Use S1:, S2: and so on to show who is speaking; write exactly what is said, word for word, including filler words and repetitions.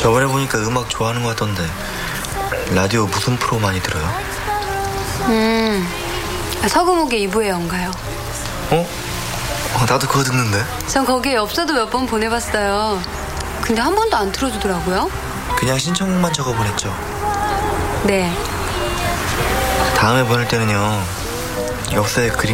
S1: 저번에 보니까 음악 좋아하는 것 같던데 라디오 무슨 프로 많이 들어요?
S2: 음, 서금욱의 이부의 연가요.
S1: 어? 어, 나도 그거 듣는데.
S2: 전 거기에 엽서도 몇 번 보내봤어요. 근데 한 번도 안 틀어주더라고요.
S1: 그냥 신청곡만 적어보냈죠.
S2: 네.
S1: 다음에 보낼 때는요 엽서에 그림